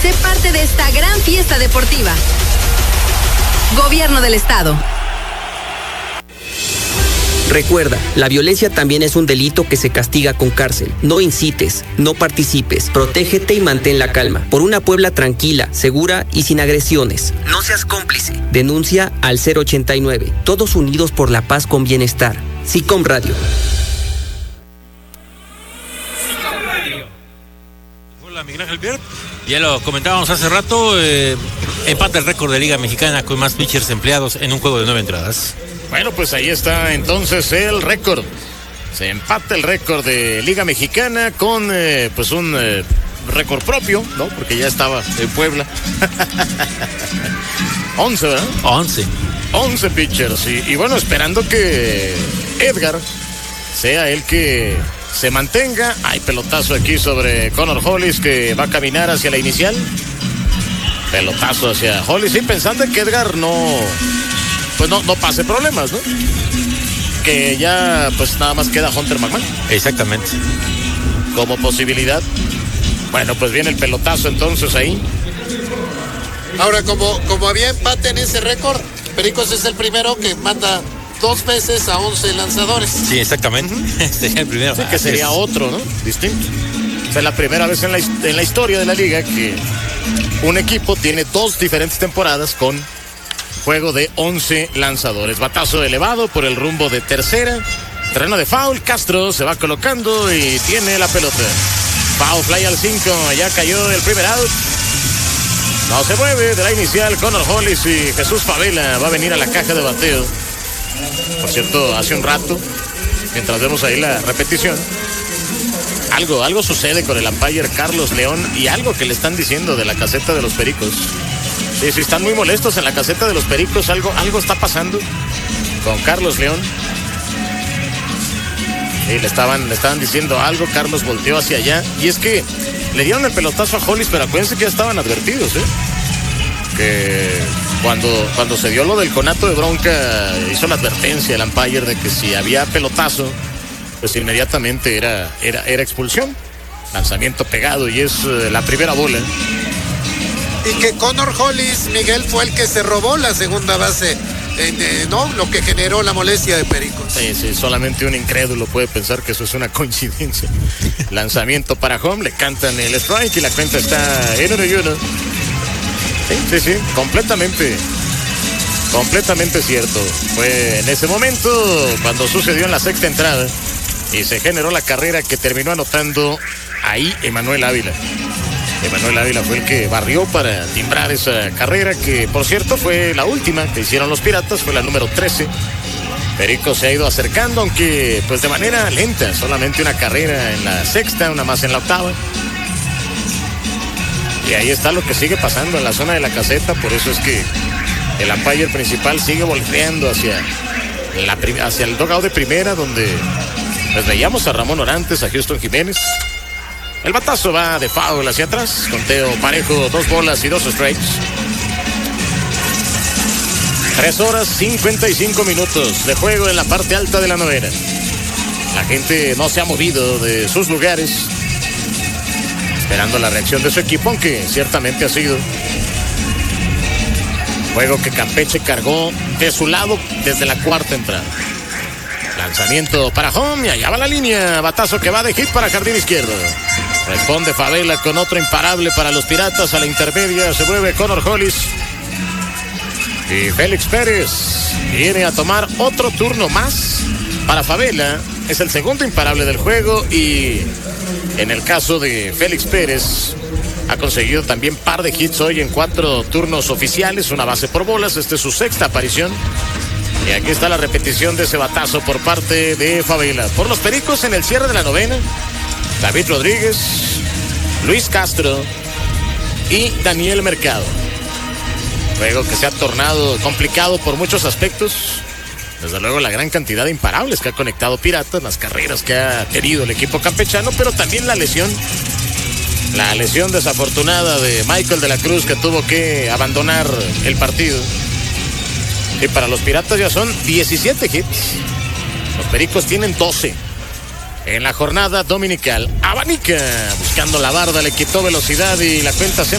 Sé parte de esta gran fiesta deportiva. Gobierno del Estado. Recuerda, la violencia también es un delito que se castiga con cárcel. No incites, no participes, protégete y mantén la calma. Por una Puebla tranquila, segura y sin agresiones. No seas cómplice. Denuncia al 089. Todos unidos por la paz con bienestar. SICOM Radio. Hola, Miguel Ángel Biert. Ya lo comentábamos hace rato, empata el récord de Liga Mexicana con más pitchers empleados en un juego de 9 entradas. Bueno, pues ahí está entonces el récord. Se empata el récord de Liga Mexicana con pues un récord propio, ¿no? Porque ya estaba en Puebla. 11, ¿verdad? 11 pitchers. Y bueno, esperando que Edgar sea el que se mantenga. Hay pelotazo aquí sobre Connor Hollis, que va a caminar hacia la inicial. Pelotazo hacia Hollis, sí, pensando en que Edgar no pase problemas, ¿no? Que ya pues nada más queda Hunter McMahon. Exactamente. Como posibilidad. Bueno, pues viene el pelotazo entonces ahí. Ahora, como había empate en ese récord, Pericos es el primero que manda 2 veces a 11 lanzadores. Sí, exactamente. Sería el primero. Sí, que sería otro, ¿no? Distinto. O sea, la primera vez en la historia de la liga que un equipo tiene 2 diferentes temporadas con juego de 11 lanzadores. Batazo elevado por el rumbo de tercera. Terreno de foul. Castro se va colocando y tiene la pelota. Foul fly al 5. Ya cayó el primer out. No se mueve de la inicial. Connor Hollis y Jesús Favela va a venir a la caja de bateo. Por cierto, hace un rato, mientras vemos ahí la repetición, algo sucede con el umpire Carlos León y algo que le están diciendo de la caseta de los Pericos. Sí, están muy molestos en la caseta de los Pericos. Algo está pasando con Carlos León. Sí, le estaban diciendo algo. Carlos volteó hacia allá. Y es que le dieron el pelotazo a Hollis, pero acuérdense que ya estaban advertidos, que cuando se dio lo del conato de bronca, hizo la advertencia el umpire de que si había pelotazo, pues inmediatamente era expulsión. Lanzamiento pegado y es la primera bola. Y que Connor Hollis, Miguel, fue el que se robó la segunda base, ¿no? Lo que generó la molestia de Pericos. Sí, solamente un incrédulo puede pensar que eso es una coincidencia. Lanzamiento para home, le cantan el strike y la cuenta está 1-1. Sí, completamente cierto. Fue en ese momento cuando sucedió en la sexta entrada y se generó la carrera que terminó anotando ahí Emanuel Ávila. Emanuel Ávila fue el que barrió para timbrar esa carrera, que por cierto fue la última que hicieron los Piratas, fue la número 13. Perico se ha ido acercando, aunque pues de manera lenta, solamente una carrera en la sexta, una más en la octava. Y ahí está lo que sigue pasando en la zona de la caseta, por eso es que el umpire principal sigue volteando hacia el dugout de primera, donde pues veíamos a Ramón Orantes, a Houston Jiménez. El batazo va de foul hacia atrás, conteo parejo, 2 bolas y 2 strikes. 3 horas 55 minutos de juego en la parte alta de la novena. La gente no se ha movido de sus lugares, esperando la reacción de su equipo, aunque ciertamente ha sido juego que Campeche cargó de su lado desde la cuarta entrada. Lanzamiento para home y allá va la línea. Batazo que va de hit para jardín izquierdo. Responde Favela con otro imparable para los Piratas. A la intermedia se mueve Connor Hollis. Y Félix Pérez viene a tomar otro turno más para Favela. Es el segundo imparable del juego y en el caso de Félix Pérez ha conseguido también par de hits hoy en 4 turnos oficiales, una base por bolas. Esta es su sexta aparición. Y aquí está la repetición de ese batazo por parte de Favela. Por los Pericos en el cierre de la novena, David Rodríguez, Luis Castro y Daniel Mercado. Juego que se ha tornado complicado por muchos aspectos. Desde luego la gran cantidad de imparables que ha conectado Piratas, las carreras que ha tenido el equipo campechano, pero también la lesión desafortunada de Michael de la Cruz, que tuvo que abandonar el partido. Y para los Piratas ya son 17 hits. Los Pericos tienen 12. En la jornada dominical, Abanica buscando la barda, le quitó velocidad y la cuenta se